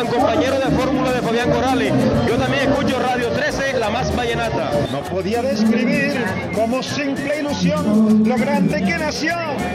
compañero de fórmula de Fabián Corales. Yo también escucho Radio 13, la más vallenata. No podía describir como simple ilusión lo grande que nació